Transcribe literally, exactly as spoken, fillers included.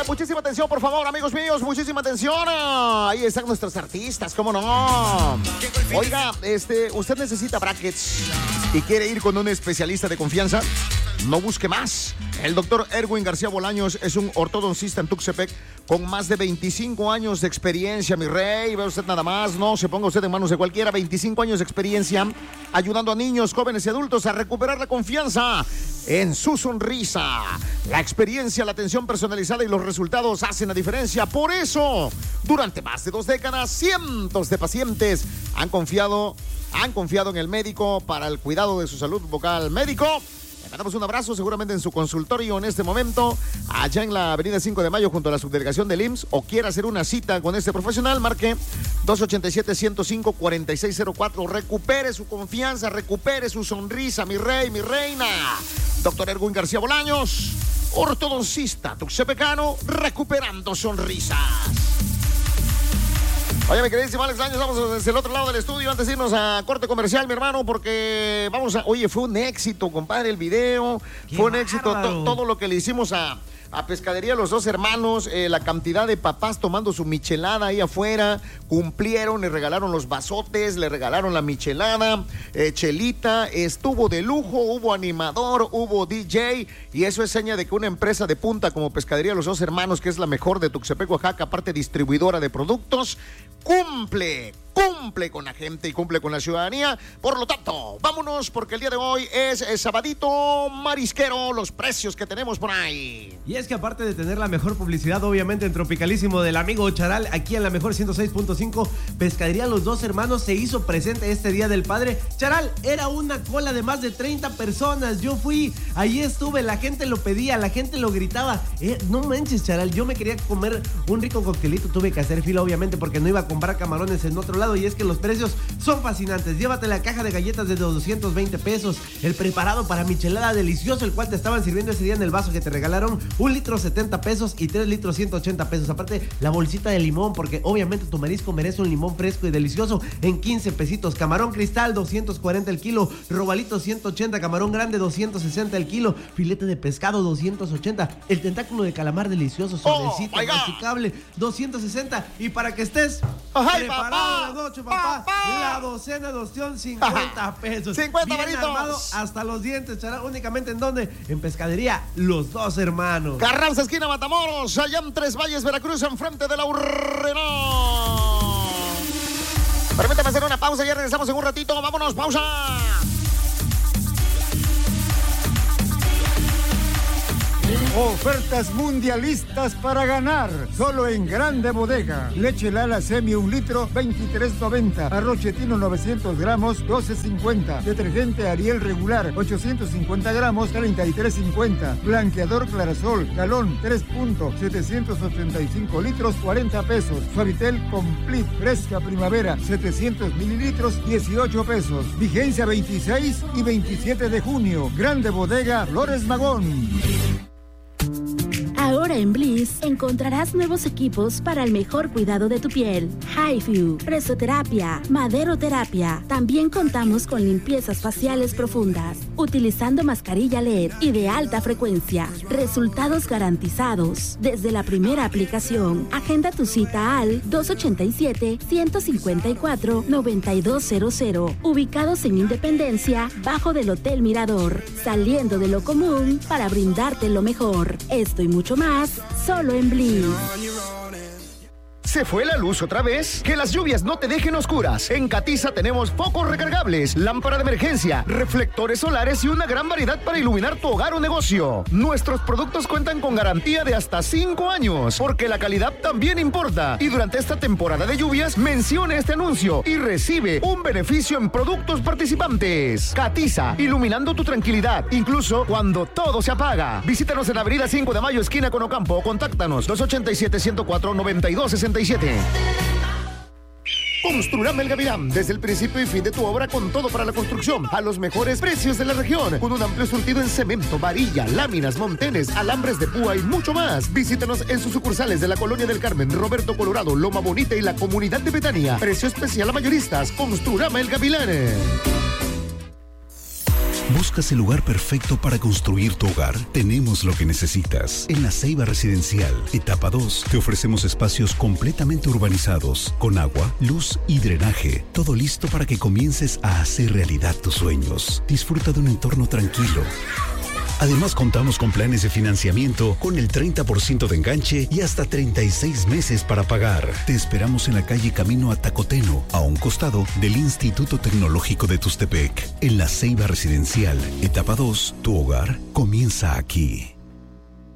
muchísima atención, por favor, amigos míos, muchísima atención. Ahí están nuestros artistas, ¿cómo no? Oiga, este, usted necesita brackets y quiere ir con un especialista de confianza. No busque más. El doctor Erwin García Bolaños es un ortodoncista en Tuxtepec con más de veinticinco años de experiencia, mi rey. Ve usted nada más, no se ponga usted en manos de cualquiera. veinticinco años de experiencia ayudando a niños, jóvenes y adultos a recuperar la confianza en su sonrisa. La experiencia, la atención personalizada y los resultados hacen la diferencia. Por eso, durante más de dos décadas, cientos de pacientes han confiado, han confiado en el médico para el cuidado de su salud bucal. Médico, le mandamos un abrazo seguramente en su consultorio en este momento, allá en la avenida cinco de mayo junto a la subdelegación del I M S S, o quiera hacer una cita con este profesional, marque dos ocho siete, uno cero cinco, cuatro seis cero cuatro. Recupere su confianza, recupere su sonrisa, mi rey, mi reina. Doctor Erwin García Bolaños, ortodoncista tuxtepecano, recuperando sonrisas. Oye, mi queridísimo Alex Laños, vamos desde el otro lado del estudio antes de irnos a corte comercial, mi hermano, porque vamos a... Oye, fue un éxito, compadre, el video. Qué fue un bárbaro. éxito to, todo lo que le hicimos a... a Pescadería Los Dos Hermanos, eh, la cantidad de papás tomando su michelada ahí afuera, cumplieron, le regalaron los vasotes, le regalaron la michelada, eh, chelita, estuvo de lujo, hubo animador, hubo D J, y eso es seña de que una empresa de punta como Pescadería Los Dos Hermanos, que es la mejor de Tuxtepec, Oaxaca, aparte distribuidora de productos, cumple, cumple con la gente y cumple con la ciudadanía. Por lo tanto, vámonos, porque el día de hoy es, es sabadito marisquero, los precios que tenemos por ahí. Y es que aparte de tener la mejor publicidad, obviamente en Tropicalísimo del amigo Charal, aquí en la mejor ciento seis punto cinco, Pescadería Los Dos Hermanos se hizo presente este Día del Padre. Charal, era una cola de más de treinta personas, yo fui, ahí estuve, la gente lo pedía, la gente lo gritaba. Eh, no manches, Charal, yo me quería comer un rico coctelito, tuve que hacer fila obviamente porque no iba a comprar camarones en otro lado, y es que los precios son fascinantes. Llévate la caja de galletas de doscientos veinte pesos, el preparado para michelada delicioso, el cual te estaban sirviendo ese día en el vaso que te regalaron, un litro setenta pesos y tres litros ciento ochenta pesos. Aparte, la bolsita de limón, porque obviamente tu marisco merece un limón fresco y delicioso, en quince pesitos. Camarón cristal, doscientos cuarenta el kilo. Robalito, ciento ochenta. Camarón grande, doscientos sesenta el kilo. Filete de pescado, doscientos ochenta. El tentáculo de calamar delicioso, suavecito, oh, masticable, doscientos sesenta. Y para que estés ¡ay, preparado papá! la noche, papá, papá, la docena de ostión, cincuenta pesos. cincuenta Bien varitos. armado hasta los dientes, Charal. Únicamente en donde, en Pescadería Los Dos Hermanos. Carranza, esquina Matamoros, allá en Tres Valles, Veracruz, enfrente de la Urrera. Permítame hacer una pausa, ya regresamos en un ratito. Vámonos, pausa. Ofertas mundialistas para ganar. Solo en Grande Bodega. Leche Lala Semi un litro, veintitrés noventa. Arroz Chetino novecientos gramos, doce cincuenta. Detergente Ariel regular, ochocientos cincuenta gramos, treinta y tres cincuenta. Blanqueador Clarasol, galón, tres punto setecientos ochenta y cinco litros, cuarenta pesos. Suavitel Complete Fresca Primavera, setecientos mililitros, dieciocho pesos. Vigencia veintiséis y veintisiete de junio. Grande Bodega, Flores Magón. Ahora en Bliss encontrarás nuevos equipos para el mejor cuidado de tu piel. HiFu, presoterapia, maderoterapia. También contamos con limpiezas faciales profundas, utilizando mascarilla L E D y de alta frecuencia. Resultados garantizados desde la primera aplicación. Agenda tu cita al dos ocho siete, uno cinco cuatro, nueve dos cero cero. Ubicados en Independencia, bajo del Hotel Mirador. Saliendo de lo común para brindarte lo mejor. Esto y mucho más, solo en Bliss. ¿Se fue la luz otra vez? Que las lluvias no te dejen oscuras. En Catiza tenemos focos recargables, lámpara de emergencia, reflectores solares y una gran variedad para iluminar tu hogar o negocio. Nuestros productos cuentan con garantía de hasta cinco años, porque la calidad también importa. Y durante esta temporada de lluvias, mencione este anuncio y recibe un beneficio en productos participantes. Catiza, iluminando tu tranquilidad, incluso cuando todo se apaga. Visítanos en la avenida cinco de mayo, esquina con Ocampo, o contáctanos dos ocho siete, uno cero cuatro, nueve dos seis siete. Construrama El Gavilán, desde el principio y fin de tu obra, con todo para la construcción, a los mejores precios de la región, con un amplio surtido en cemento, varilla, láminas, montenes, alambres de púa y mucho más. Visítanos en sus sucursales de la Colonia del Carmen, Roberto Colorado, Loma Bonita y la Comunidad de Betania. Precio especial a mayoristas. Construrama El Gavilán. ¿Buscas el lugar perfecto para construir tu hogar? Tenemos lo que necesitas. En La Ceiba Residencial, etapa dos, te ofrecemos espacios completamente urbanizados, con agua, luz y drenaje. Todo listo para que comiences a hacer realidad tus sueños. Disfruta de un entorno tranquilo. Además, contamos con planes de financiamiento con el treinta por ciento de enganche y hasta treinta y seis meses para pagar. Te esperamos en la calle Camino a Tacoteno, a un costado del Instituto Tecnológico de Tustepec. En La Ceiba Residencial, etapa dos, tu hogar comienza aquí.